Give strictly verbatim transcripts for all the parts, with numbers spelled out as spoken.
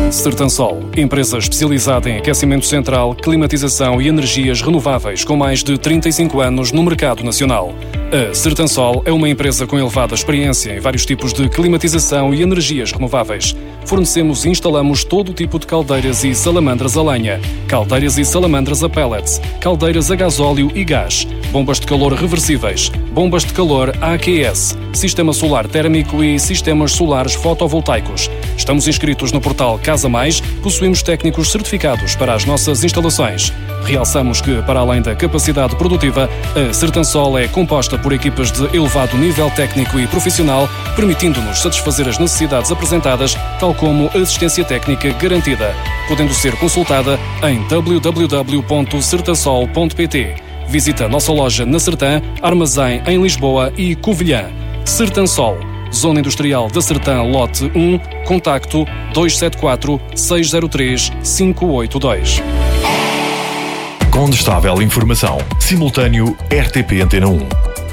Sertansol, empresa especializada em aquecimento central, climatização e energias renováveis com mais de trinta e cinco anos no mercado nacional. A Sertansol é uma empresa com elevada experiência em vários tipos de climatização e energias renováveis. Fornecemos e instalamos todo o tipo de caldeiras e salamandras a lenha, caldeiras e salamandras a pellets, caldeiras a gasóleo e gás, bombas de calor reversíveis, bombas de calor A Q S, sistema solar térmico e sistemas solares fotovoltaicos. Estamos inscritos no portal Casa Mais, possuímos técnicos certificados para as nossas instalações. Realçamos que, para além da capacidade produtiva, a Sertansol é composta por equipas de elevado nível técnico e profissional, permitindo-nos satisfazer as necessidades apresentadas, tal como assistência técnica garantida, podendo ser consultada em w w w ponto sertansol ponto p t. Visita a nossa loja na Sertã, armazém em Lisboa e Covilhã. Sertansol, Zona Industrial da Sertã, lote um, contacto dois sete quatro, seis zero três, cinco oito dois. Condestável Informação. Simultâneo R T P Antena um.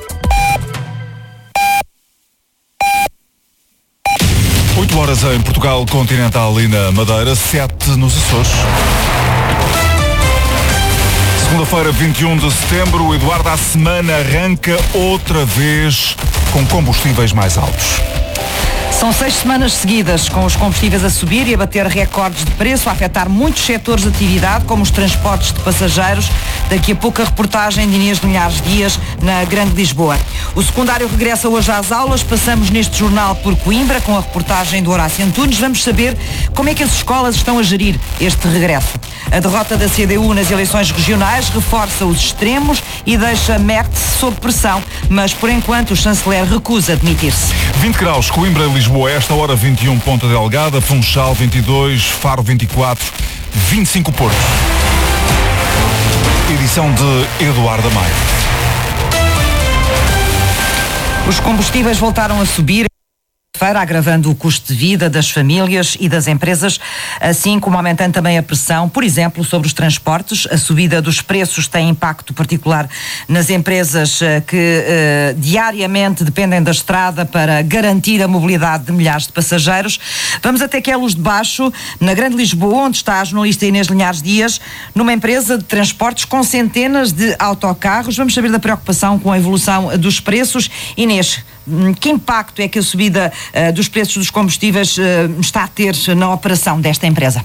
oito horas em Portugal Continental e na Madeira, sete nos Açores. Segunda-feira, vinte e um de setembro, o Eduardo, a semana arranca outra vez com combustíveis mais altos. São seis semanas seguidas com os combustíveis a subir e a bater recordes de preço, a afetar muitos setores de atividade, como os transportes de passageiros. Daqui a pouco a reportagem de Inês de Milhares Dias, na Grande Lisboa. O secundário regressa hoje às aulas. Passamos neste jornal por Coimbra, com a reportagem do Horácio Antunes. Vamos saber como é que as escolas estão a gerir este regresso. A derrota da C D U nas eleições regionais reforça os extremos e deixa Merckx sob pressão, mas por enquanto o chanceler recusa admitir-se. vinte graus, Coimbra e Lisboa, esta hora vinte e um, Ponta Delgada, Funchal vinte e dois, Faro vinte e quatro, vinte e cinco Porto. Edição de Eduardo Maia. Os combustíveis voltaram a subir, agravando o custo de vida das famílias e das empresas, assim como aumentando também a pressão, por exemplo, sobre os transportes. A subida dos preços tem impacto particular nas empresas que eh, diariamente dependem da estrada para garantir a mobilidade de milhares de passageiros. Vamos até que é Luz de Baixo, na Grande Lisboa, onde está a jornalista Inês Linhares Dias, numa empresa de transportes com centenas de autocarros. Vamos saber da preocupação com a evolução dos preços. Inês, que impacto é que a subida uh, dos preços dos combustíveis uh, está a ter na operação desta empresa?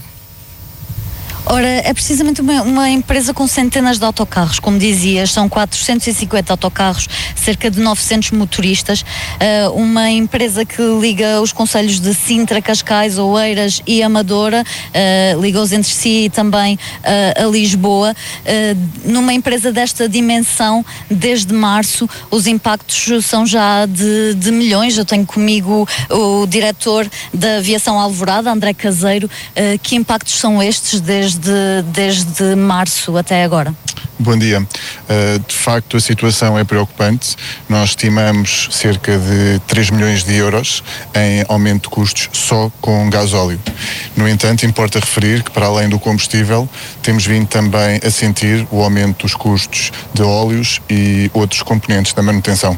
Ora, é precisamente uma, uma empresa com centenas de autocarros, como dizias, são quatrocentos e cinquenta autocarros, cerca de novecentos motoristas, uh, uma empresa que liga os concelhos de Sintra, Cascais, Oeiras e Amadora, uh, liga-os entre si e também uh, a Lisboa. Uh, numa empresa desta dimensão, desde março, os impactos são já de, de milhões. Eu tenho comigo o diretor da Aviação Alvorada, André Caseiro. Uh, que impactos são estes desde De, desde março até agora? Bom dia. Uh, de facto, a situação é preocupante. Nós estimamos cerca de três milhões de euros em aumento de custos só com gasóleo. No entanto, importa referir que, para além do combustível, temos vindo também a sentir o aumento dos custos de óleos e outros componentes da manutenção.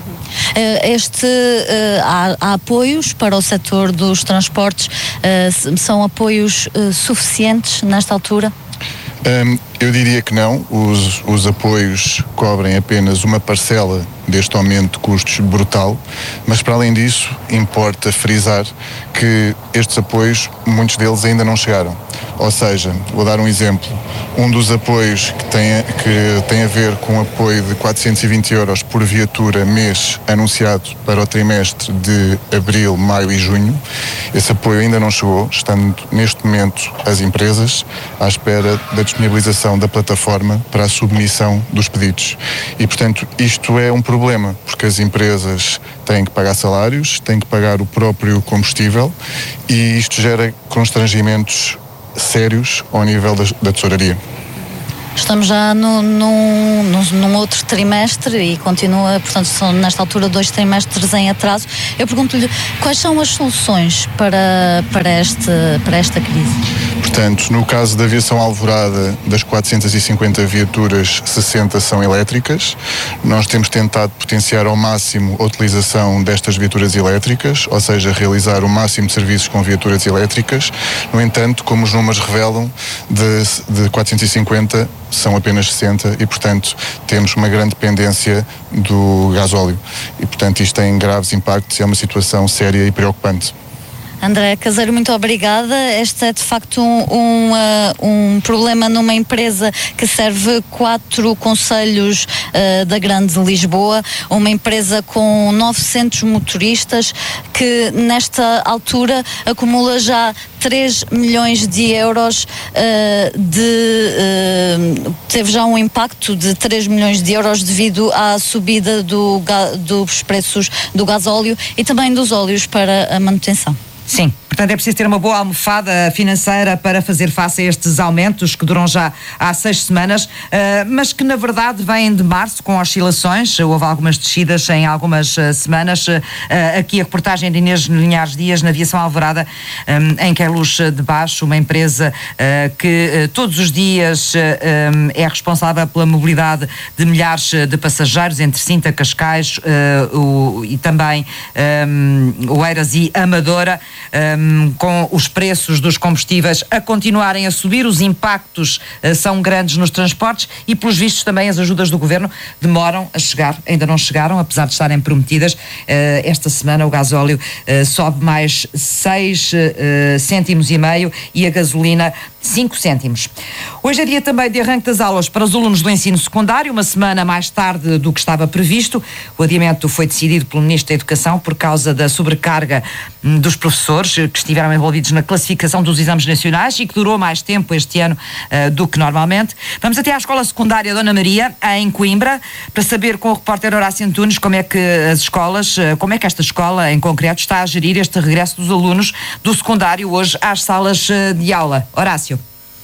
Este, uh, há, há apoios para o setor dos transportes, uh, são apoios uh, suficientes nesta altura? Um, eu diria que não. Os, os apoios cobrem apenas uma parcela deste aumento de custos brutal, mas para além disso importa frisar que estes apoios, muitos deles ainda não chegaram. Ou seja, vou dar um exemplo, um dos apoios que tem, que tem a ver com o apoio de quatrocentos e vinte euros por viatura mês anunciado para o trimestre de abril, maio e junho, esse apoio ainda não chegou, estando neste momento as empresas à espera da disponibilização da plataforma para a submissão dos pedidos. E, portanto, isto é um problema, porque as empresas têm que pagar salários, têm que pagar o próprio combustível e isto gera constrangimentos sérios ao nível da, da tesouraria. Estamos já no, no, no, num outro trimestre e continua, portanto, são nesta altura dois trimestres em atraso. Eu pergunto-lhe quais são as soluções para, para, este, para esta crise? Portanto, no caso da aviação Alvorada, das quatrocentas e cinquenta viaturas, sessenta são elétricas. Nós temos tentado potenciar ao máximo a utilização destas viaturas elétricas, ou seja, realizar o máximo de serviços com viaturas elétricas. No entanto, como os números revelam, de, de quatrocentas e cinquenta são apenas sessenta e, portanto, temos uma grande dependência do gasóleo. E, portanto, isto tem graves impactos e é uma situação séria e preocupante. André Caseiro, muito obrigada. Este é de facto um, um, uh, um problema numa empresa que serve quatro concelhos uh, da Grande Lisboa, uma empresa com novecentos motoristas que nesta altura acumula já três milhões de euros uh, de uh, teve já um impacto de três milhões de euros devido à subida do, dos preços do gasóleo e também dos óleos para a manutenção. Sim, portanto é preciso ter uma boa almofada financeira para fazer face a estes aumentos que duram já há seis semanas, uh, mas que na verdade vêm de março com oscilações. Houve algumas descidas em algumas uh, semanas. Uh, aqui a reportagem de Inês Linhares Dias na Aviação Alvorada, um, em Queluz de Baixo, uma empresa uh, que uh, todos os dias uh, um, é responsável pela mobilidade de milhares de passageiros entre Sinta, Cascais uh, o, e também um, Oeiras e Amadora. Um, com os preços dos combustíveis a continuarem a subir, os impactos uh, são grandes nos transportes e, pelos vistos, também as ajudas do Governo demoram a chegar, ainda não chegaram, apesar de estarem prometidas. Uh, esta semana o gasóleo uh, sobe mais seis uh, cêntimos e meio e a gasolina cinco cêntimos. Hoje é dia também de arranque das aulas para os alunos do ensino secundário, uma semana mais tarde do que estava previsto. O adiamento foi decidido pelo Ministro da Educação por causa da sobrecarga hum, dos professores que estiveram envolvidos na classificação dos exames nacionais e que durou mais tempo este ano uh, do que normalmente. Vamos até à Escola Secundária Dona Maria, em Coimbra, para saber com o repórter Horácio Antunes como é que as escolas, uh, como é que esta escola em concreto está a gerir este regresso dos alunos do secundário hoje às salas uh, de aula. Horácio.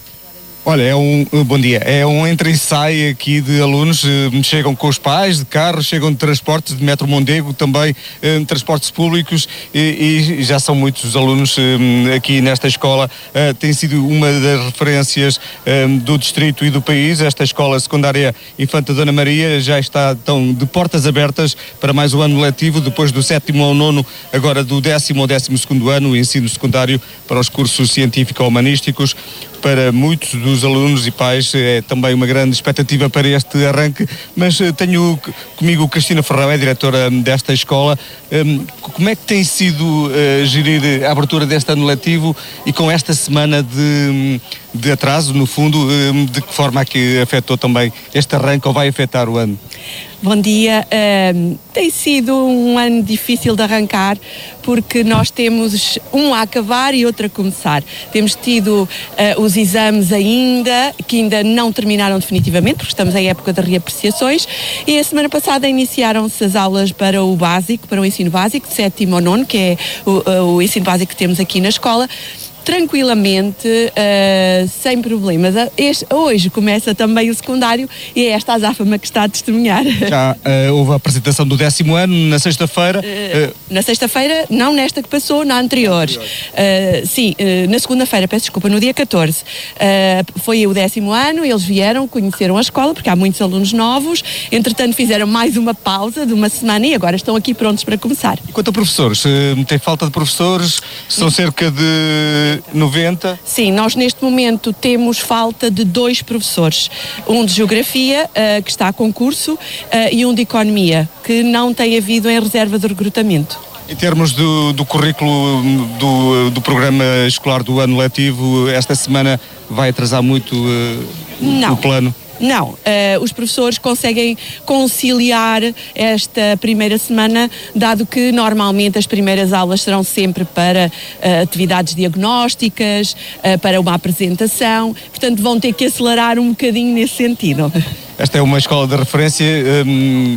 Olha, é um, bom dia, é um entra e sai aqui de alunos, eh, chegam com os pais de carro, chegam de transportes de Metro Mondego, também eh, transportes públicos e, e já são muitos os alunos eh, aqui nesta escola. Eh, tem sido uma das referências eh, do distrito e do país. Esta escola secundária Infanta Dona Maria já está tão de portas abertas para mais um ano letivo, depois do sétimo ao nono, agora do décimo ao décimo segundo ano, o ensino secundário para os cursos científico-humanísticos. Para muitos dos alunos e pais é também uma grande expectativa para este arranque, mas tenho comigo Cristina Ferrão, é diretora desta escola. Como é que tem sido uh, gerir a abertura deste ano letivo e com esta semana de, de atraso, no fundo, um, de que forma é que afetou também este arranque ou vai afetar o ano? Bom dia. Um, tem sido um ano difícil de arrancar porque nós temos um a acabar e outro a começar. Temos tido uh, os exames ainda, que ainda não terminaram definitivamente, porque estamos em época de reapreciações, e a semana passada iniciaram-se as aulas para o básico, para o ensino básico, de sétimo ao nono, que é o, o ensino básico que temos aqui na escola, tranquilamente, uh, sem problemas. Este, hoje começa também o secundário e é esta a azáfama que está a testemunhar. Já uh, houve a apresentação do décimo ano na sexta-feira? Uh, uh, na sexta-feira, não nesta que passou, na anterior. Uh, sim, uh, na segunda-feira, peço desculpa, no dia catorze. Uh, foi o décimo ano, eles vieram, conheceram a escola, porque há muitos alunos novos. Entretanto, fizeram mais uma pausa de uma semana e agora estão aqui prontos para começar. E quanto a professores? Uh, tem falta de professores? São cerca de noventa? Sim, nós neste momento temos falta de dois professores. Um de Geografia, uh, que está a concurso, uh, e um de Economia, que não tem havido em reserva de recrutamento. Em termos do, do currículo do, do programa escolar do ano letivo, esta semana vai atrasar muito uh, não. o plano? Não, uh, os professores conseguem conciliar esta primeira semana, dado que normalmente as primeiras aulas serão sempre para uh, atividades diagnósticas, uh, para uma apresentação, portanto vão ter que acelerar um bocadinho nesse sentido. Esta é uma escola de referência. Um...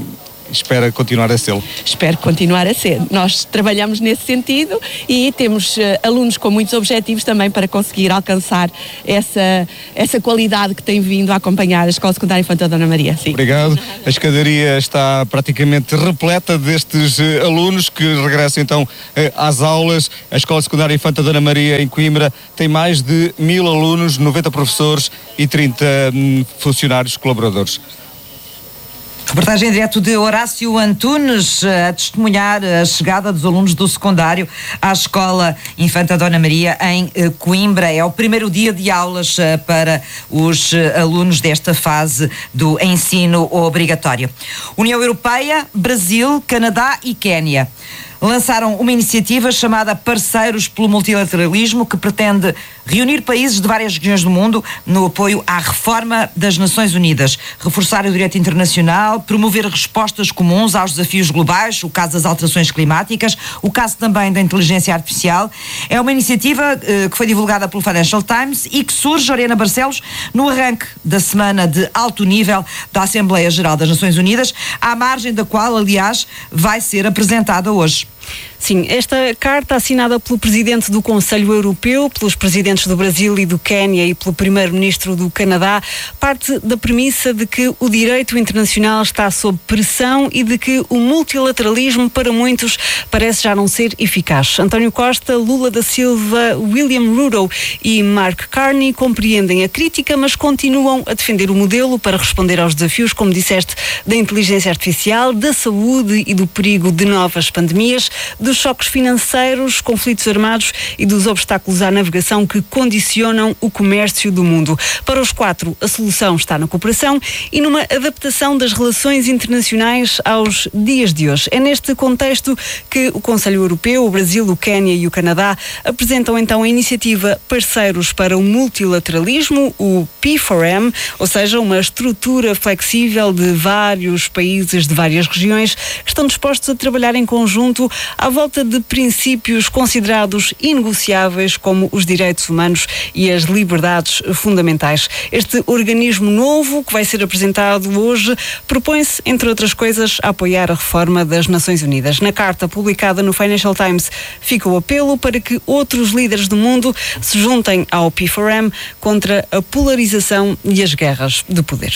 espera continuar a ser. Espero continuar a ser. Nós trabalhamos nesse sentido e temos uh, alunos com muitos objetivos também para conseguir alcançar essa, essa qualidade que tem vindo a acompanhar a Escola Secundária Infanta Dona Maria. Sim. Obrigado. A escadaria está praticamente repleta destes uh, alunos que regressam então uh, às aulas. A Escola Secundária Infanta Dona Maria em Coimbra tem mais de mil alunos, noventa professores e trinta um, funcionários colaboradores. Reportagem em direto de Horácio Antunes a testemunhar a chegada dos alunos do secundário à Escola Infanta Dona Maria em Coimbra. É o primeiro dia de aulas para os alunos desta fase do ensino obrigatório. União Europeia, Brasil, Canadá e Quénia lançaram uma iniciativa chamada Parceiros pelo Multilateralismo, que pretende reunir países de várias regiões do mundo no apoio à reforma das Nações Unidas, reforçar o direito internacional, promover respostas comuns aos desafios globais, o caso das alterações climáticas, o caso também da inteligência artificial. É uma iniciativa eh, que foi divulgada pelo Financial Times e que surge, Oriana Barcelos, no arranque da semana de alto nível da Assembleia Geral das Nações Unidas, à margem da qual, aliás, vai ser apresentada hoje. Sim, esta carta assinada pelo Presidente do Conselho Europeu, pelos Presidentes do Brasil e do Quénia e pelo Primeiro-Ministro do Canadá, parte da premissa de que o direito internacional está sob pressão e de que o multilateralismo, para muitos, parece já não ser eficaz. António Costa, Lula da Silva, William Ruto e Mark Carney compreendem a crítica, mas continuam a defender o modelo para responder aos desafios, como disseste, da inteligência artificial, da saúde e do perigo de novas pandemias, dos choques financeiros, conflitos armados e dos obstáculos à navegação que condicionam o comércio do mundo. Para os quatro, a solução está na cooperação e numa adaptação das relações internacionais aos dias de hoje. É neste contexto que o Conselho Europeu, o Brasil, o Quénia e o Canadá apresentam então a iniciativa Parceiros para o Multilateralismo, o P quatro M, ou seja, uma estrutura flexível de vários países de várias regiões que estão dispostos a trabalhar em conjunto à volta de princípios considerados inegociáveis como os direitos humanos e as liberdades fundamentais. Este organismo novo, que vai ser apresentado hoje, propõe-se, entre outras coisas, a apoiar a reforma das Nações Unidas. Na carta publicada no Financial Times fica o apelo para que outros líderes do mundo se juntem ao P quatro M contra a polarização e as guerras de poder.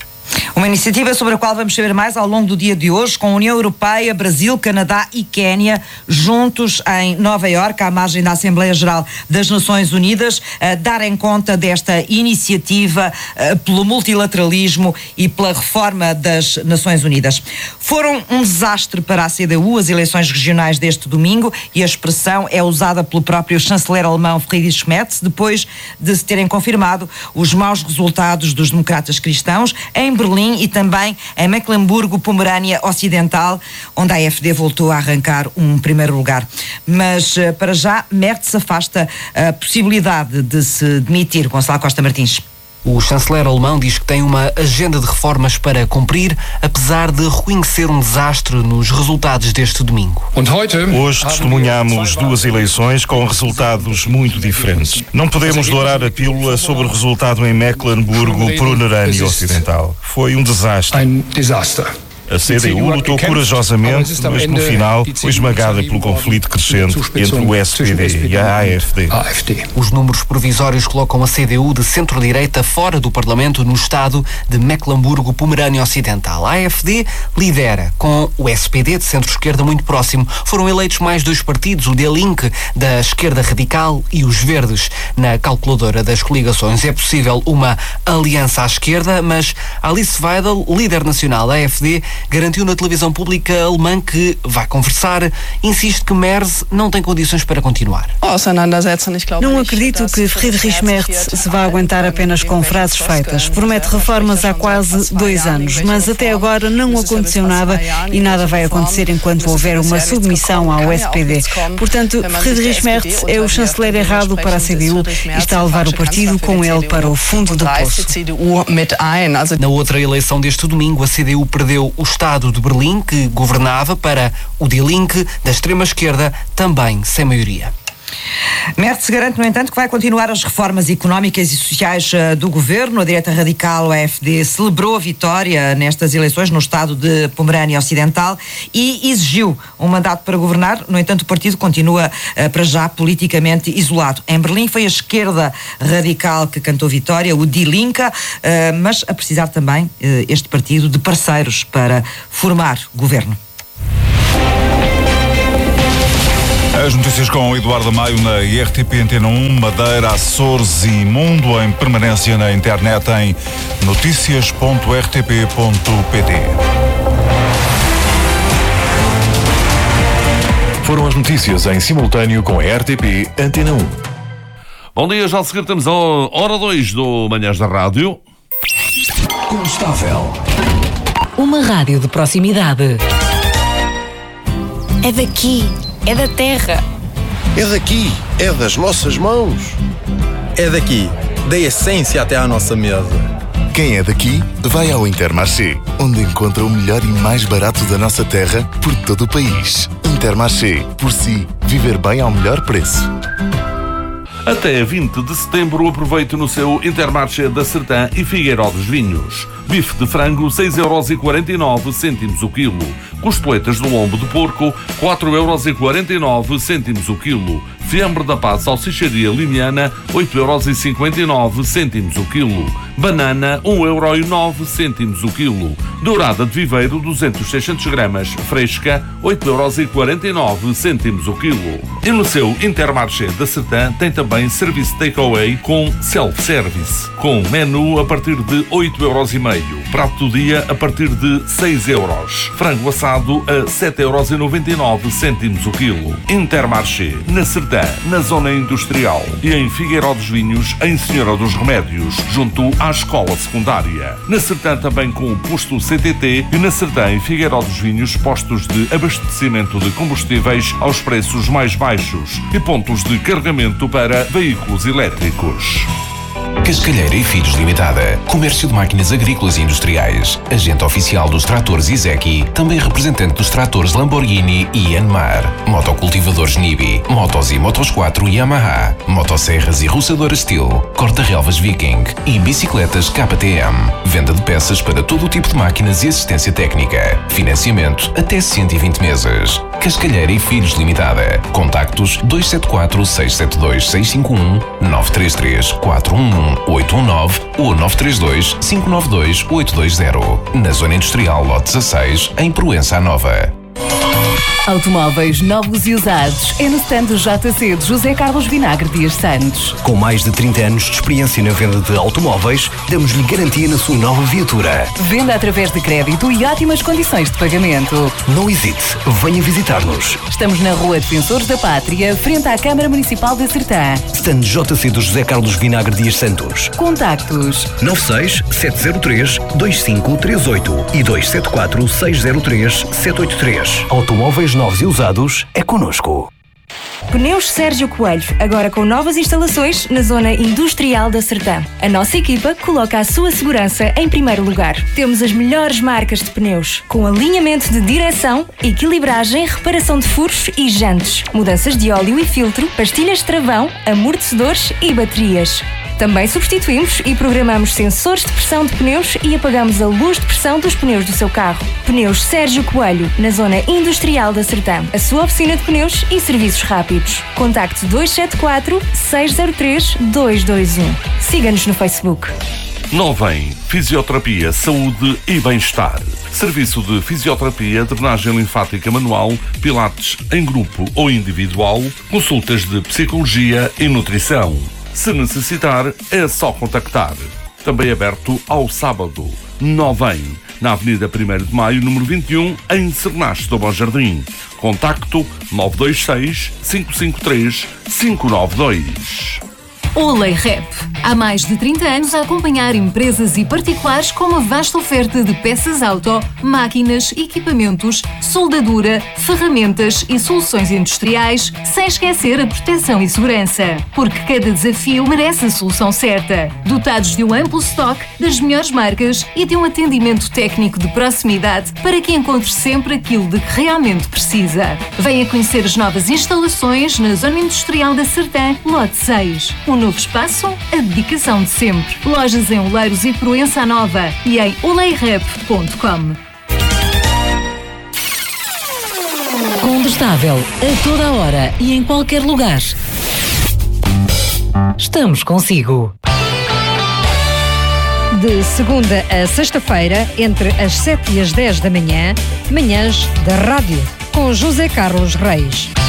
Uma iniciativa sobre a qual vamos saber mais ao longo do dia de hoje, com a União Europeia, Brasil, Canadá e Quénia juntos em Nova Iorque, à margem da Assembleia Geral das Nações Unidas, a darem conta desta iniciativa uh, pelo multilateralismo e pela reforma das Nações Unidas. Foram um desastre para a C D U as eleições regionais deste domingo, e a expressão é usada pelo próprio chanceler alemão Friedrich Merz, depois de se terem confirmado os maus resultados dos democratas cristãos em Berlim e também em Mecklemburgo-Pomerânia Ocidental, onde a AfD voltou a arrancar um primeiro lugar. Mas, para já, Merz afasta a possibilidade de se demitir. Gonçalo Costa Martins. O chanceler alemão diz que tem uma agenda de reformas para cumprir, apesar de reconhecer um desastre nos resultados deste domingo. Hoje testemunhamos duas eleições com resultados muito diferentes. Não podemos dourar a pílula sobre o resultado em Mecklemburgo-Pomerânia Ocidental. Foi um desastre. A C D U lutou corajosamente, mas no final foi esmagada pelo conflito crescente entre o S P D e a AfD. Os números provisórios colocam a C D U de centro-direita fora do Parlamento no estado de Mecklemburgo-Pomerânia Ocidental. A AfD lidera, com o S P D de centro-esquerda muito próximo. Foram eleitos mais dois partidos, o Die Linke, da esquerda radical, e os Verdes, na calculadora das coligações. É possível uma aliança à esquerda, mas Alice Weidel, líder nacional da AfD, garantiu na televisão pública alemã que vai conversar. Insiste que Merz não tem condições para continuar. Não acredito que Friedrich Merz se vá aguentar apenas com frases feitas. Promete reformas há quase dois anos, mas até agora não aconteceu nada e nada vai acontecer enquanto houver uma submissão ao S P D. Portanto, Friedrich Merz é o chanceler errado para a C D U e está a levar o partido com ele para o fundo do poço. Na outra eleição deste domingo, a C D U perdeu o estado de Berlim, que governava, para o Die Linke, da extrema-esquerda, também sem maioria. Mertes garante, no entanto, que vai continuar as reformas económicas e sociais uh, do governo. A direita radical, a AfD, celebrou a vitória nestas eleições no estado de Pomerânia Ocidental e exigiu um mandato para governar. No entanto, o partido continua uh, para já politicamente isolado. Em Berlim foi a esquerda radical que cantou vitória, o Die Linke, uh, mas a precisar também uh, este partido de parceiros para formar governo. As notícias com Eduardo Maio na I R T P Antena um, Madeira, Açores e Mundo, em permanência na internet em noticias ponto r t p ponto p t. Foram as notícias em simultâneo com a R T P Antena um. Bom dia, já a seguir temos a hora dois do Manhãs da Rádio. Constável. Uma rádio de proximidade. É daqui, é da terra. É daqui, é das nossas mãos. É daqui, da essência até à nossa mesa. Quem é daqui, vai ao Intermarché, onde encontra o melhor e mais barato da nossa terra por todo o país. Intermarché, por si, viver bem ao melhor preço. Até vinte de setembro, aproveite no seu Intermarché da Sertã e Figueiró dos Vinhos. Bife de frango, seis euros e quarenta e nove cêntimos o quilo. Costeletas de lombo de porco, quatro euros e quarenta e nove cêntimos o quilo. Fiambre da Paz Salsicharia Limiana, oito euros e cinquenta e nove cêntimos o quilo. Banana, um euro e nove cêntimos o quilo. Dourada de Viveiro, duzentos, seiscentos gramas, fresca, oito euros e quarenta e nove cêntimos o quilo. E no seu Intermarché da Sertã tem também serviço takeaway com self-service, com menu a partir de oito euros e meio. Prato do dia a partir de seis euros. Frango assado a sete euros e noventa e nove cêntimos o quilo. Intermarché, na Sertã, na zona industrial, e em Figueiró dos Vinhos, em Senhora dos Remédios, junto à escola secundária. Na Sertã também com o posto C T T e na Sertã e Figueiró dos Vinhos, postos de abastecimento de combustíveis aos preços mais baixos e pontos de carregamento para veículos elétricos. Cascalheira e Filhos Limitada. Comércio de máquinas agrícolas e industriais. Agente oficial dos tratores Izeki. Também representante dos tratores Lamborghini e Yanmar. Motocultivadores Nibi. Motos e Motos quatro Yamaha. Motosserras e roçadoras Steel. Corta-relvas Viking. E bicicletas K T M. Venda de peças para todo o tipo de máquinas e assistência técnica. Financiamento até cento e vinte meses. Cascalheira e Filhos Limitada. Contactos dois sete quatro, seis sete dois, seis cinco um, nove três três, quatro um um, oito um nove ou nove três dois, cinco nove dois, oito dois zero. Na Zona Industrial Lote dezasseis, em Proença Nova. Automóveis novos e usados é no stand do J C de José Carlos Vinagre Dias Santos. Com mais de trinta anos de experiência na venda de automóveis, damos-lhe garantia na sua nova viatura. Venda através de crédito e ótimas condições de pagamento. Não hesite, venha visitar-nos. Estamos na Rua Defensores da Pátria, frente à Câmara Municipal de Sertã. Stand J C do José Carlos Vinagre Dias Santos. Contactos nove seis, sete zero três, dois cinco três oito e dois sete quatro, seis zero três, sete oito três. Automóveis novos e usados é connosco. Pneus Sérgio Coelho, agora com novas instalações na zona industrial da Sertã. A nossa equipa coloca a sua segurança em primeiro lugar. Temos as melhores marcas de pneus, com alinhamento de direção, equilibragem, reparação de furos e jantes, mudanças de óleo e filtro, pastilhas de travão, amortecedores e baterias. Também substituímos e programamos sensores de pressão de pneus e apagamos a luz de pressão dos pneus do seu carro. Pneus Sérgio Coelho, na zona industrial da Sertã. A sua oficina de pneus e serviços rápidos. Contacte dois sete quatro, seis zero três, dois dois um. Siga-nos no Facebook. Novem, Fisioterapia, Saúde e Bem-Estar. Serviço de fisioterapia, drenagem linfática manual, pilates em grupo ou individual, consultas de psicologia e nutrição. Se necessitar, é só contactar. Também aberto ao sábado. Novem, na Avenida primeiro de Maio, número vinte e um, em Cernache do Bom Jardim. Contacto nove dois seis, cinco cinco três, cinco nove dois. Olay Rap. Há mais de trinta anos a acompanhar empresas e particulares com uma vasta oferta de peças auto, máquinas, equipamentos, soldadura, ferramentas e soluções industriais, sem esquecer a proteção e segurança. Porque cada desafio merece a solução certa. Dotados de um amplo estoque das melhores marcas e de um atendimento técnico de proximidade para que encontre sempre aquilo de que realmente precisa. Venha conhecer as novas instalações na Zona Industrial da Sertã, Lote seis. Um novo espaço, a dedicação de sempre. Lojas em Oleiros e Proença Nova e em oleirep ponto com. Combustável a toda a hora e em qualquer lugar. Estamos consigo. De segunda a sexta-feira, entre as sete e as dez da manhã, manhãs da rádio, com José Carlos Reis.